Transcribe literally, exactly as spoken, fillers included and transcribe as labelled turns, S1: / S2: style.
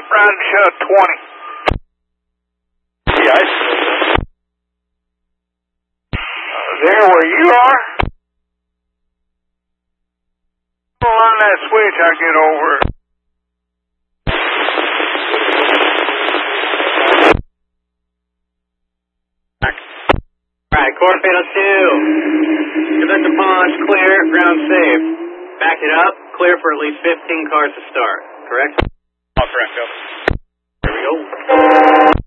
S1: Roger, shut twenty.
S2: Yes.
S1: Uh, there where you are? On that switch, I get over.
S3: Alright, core panel two. Conductor ponds clear, ground safe. Back it up, clear for at least fifteen cars to start, correct?
S2: All correct, go.
S3: Here we go.